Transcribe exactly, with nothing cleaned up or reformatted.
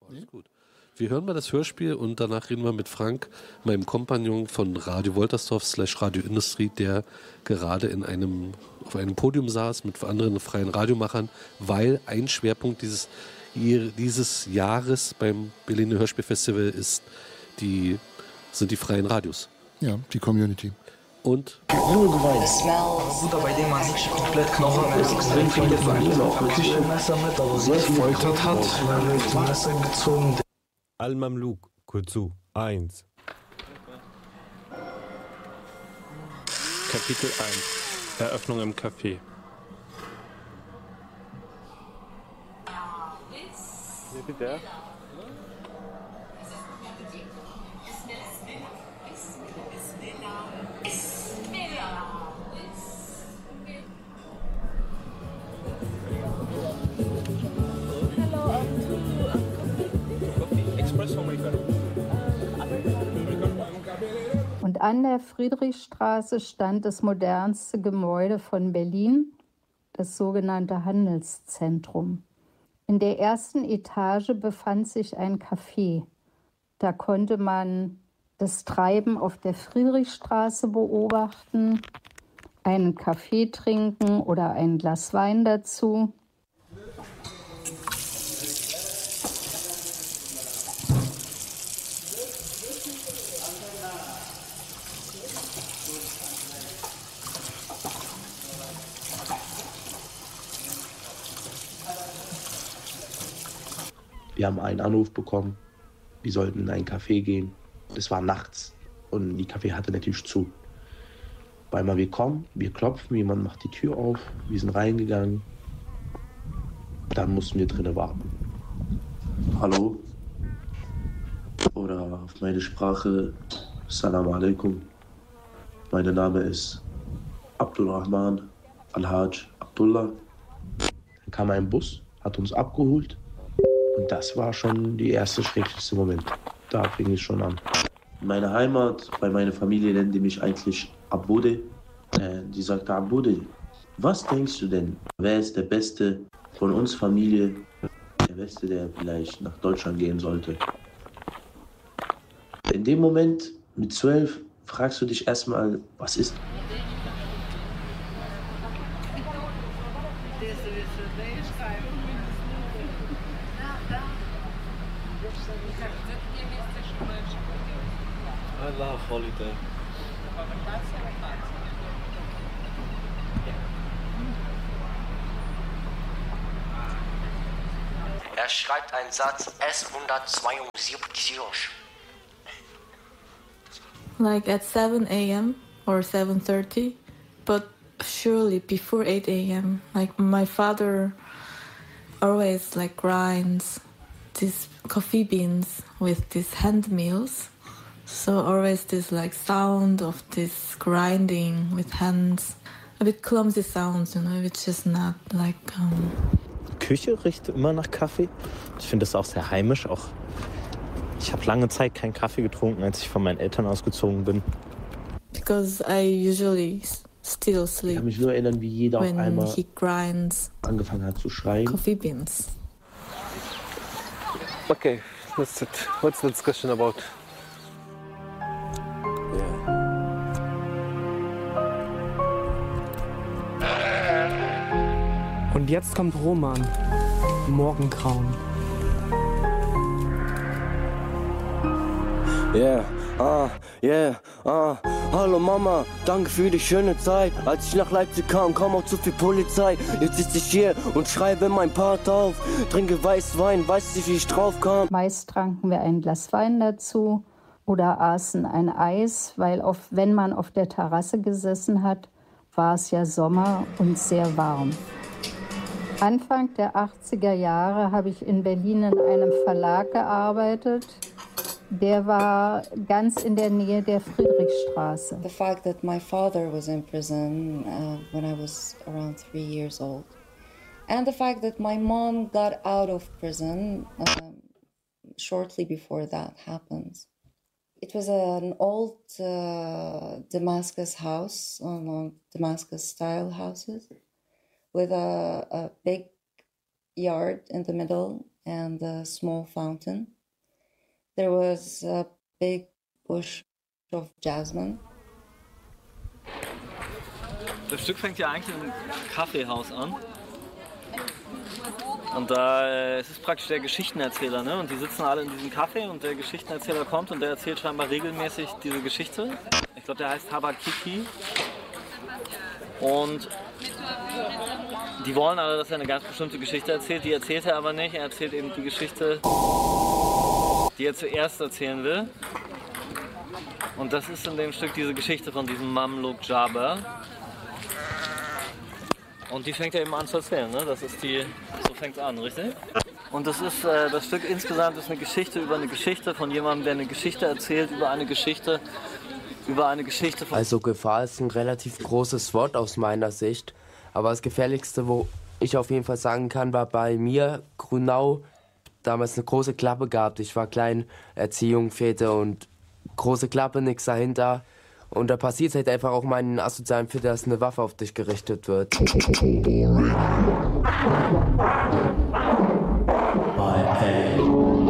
Alles gut. Wir hören mal das Hörspiel und danach reden wir mit Frank, meinem Kompagnon von Radio Woltersdorf slash Radio Industrie, der gerade in einem, auf einem Podium saß mit anderen freien Radiomachern, weil ein Schwerpunkt dieses, dieses Jahres beim Berliner Hörspielfestival ist die, sind die freien Radios. Ja, die Community. Und nur geweint. Bruder, bei dem man nicht komplett knochenmäßig extrem viele Verliebe auf der Küchenmesser mit, aber sehr gefoltert hat, weil er die Messer gezogen. Al-Mamluk, Kuzu, eins. Kapitel eins. Eröffnung im Café. Bitte? Und an der Friedrichstraße stand das modernste Gebäude von Berlin, das sogenannte Handelszentrum. In der ersten Etage befand sich ein Café. Da konnte man das Treiben auf der Friedrichstraße beobachten, einen Kaffee trinken oder ein Glas Wein dazu. Wir haben einen Anruf bekommen, wir sollten in ein Café gehen. Es war nachts und die Café hatte natürlich zu. Weil mal wir kommen, wir klopfen, jemand macht die Tür auf, wir sind reingegangen. Dann mussten wir drinnen warten. Hallo? Oder auf meine Sprache, Salam alaikum. Mein Name ist Abdulrahman Al-Haj Abdullah. Dann kam ein Bus, hat uns abgeholt. Und das war schon der erste schrecklichste Moment. Da fing es schon an. Meine Heimat, bei meiner Familie nennen die mich eigentlich Abude. Äh, die sagte, Abude, was denkst du denn? Wer ist der Beste von uns Familie? Der Beste, der vielleicht nach Deutschland gehen sollte. In dem Moment, mit zwölf, fragst du dich erstmal, was ist? I love holiday. Er schreibt einen Satz S hundertzweiundsiebzig. Like at seven a.m. or seven thirty, but surely before eight a.m. Like my father always like grinds these coffee beans with these hand mills. So always this like sound of this grinding with hands, a bit clumsy sounds, you know, which is not like. Um Küche riecht immer nach Kaffee. Ich finde das auch sehr heimisch. Auch ich habe lange Zeit keinen Kaffee getrunken, als ich von meinen Eltern ausgezogen bin. Because I usually still sleep. Ich kann mich nur erinnern, wie jeder auf einmal he grinds angefangen hat zu schreien. Coffee beans. Okay, that's it. What's the discussion about? Und jetzt kommt Roman. Morgengrauen. Yeah, ah, yeah, ah. Hallo Mama, danke für die schöne Zeit. Als ich nach Leipzig kam, kam auch zu viel Polizei. Jetzt sitze ich hier und schreibe mein Part auf. Trinke Weißwein, weiß nicht, wie ich drauf kam. Meist tranken wir ein Glas Wein dazu oder aßen ein Eis, weil auf, wenn man auf der Terrasse gesessen hat, war es ja Sommer und sehr warm. Anfang der achtziger Jahre habe ich in Berlin in einem Verlag gearbeitet. Der war ganz in der Nähe der Friedrichstraße. The fact that my father was in prison uh, when I was around three years old, and the fact that my mom got out of prison um, shortly before that happens. It was an old uh, Damascus house, um, Damascus-style houses, with a, a big yard in the middle and a small fountain. There was a big bush of jasmine. Das Stück fängt ja eigentlich in einem Kaffeehaus an. Und da äh, es ist praktisch der Geschichtenerzähler, ne? Und die sitzen alle in diesem Café und der Geschichtenerzähler kommt und der erzählt scheinbar regelmäßig diese Geschichte. Ich glaube, der heißt Habakiki. Und die wollen alle, dass er eine ganz bestimmte Geschichte erzählt. Die erzählt er aber nicht. Er erzählt eben die Geschichte, die er zuerst erzählen will. Und das ist in dem Stück diese Geschichte von diesem Mamluk Jaber. Und die fängt er eben an zu erzählen, ne? Das ist die, so fängt es an, richtig? Und das ist, äh, das Stück insgesamt ist eine Geschichte über eine Geschichte von jemandem, der eine Geschichte erzählt über eine Geschichte, über eine Geschichte von... Also Gefahr ist ein relativ großes Wort aus meiner Sicht, aber das Gefährlichste, wo ich auf jeden Fall sagen kann, war bei mir, Grünau, damals eine große Klappe gehabt. Ich war klein, Erziehung, Väter und große Klappe, nichts dahinter. Und da passiert halt einfach auch mal in asozialen Viertel, dass eine Waffe auf dich gerichtet wird.